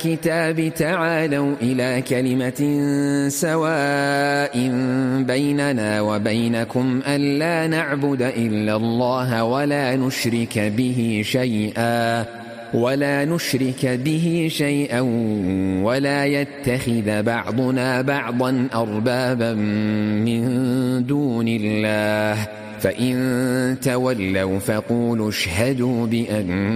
الكتاب تعالوا إلى كلمة سواء بيننا وبينكم ألا نعبد إلا الله ولا نشرك به شيئا ولا يتخذ بعضنا بعضا أربابا من دون الله فإن تولوا فقولوا اشهدوا بأننا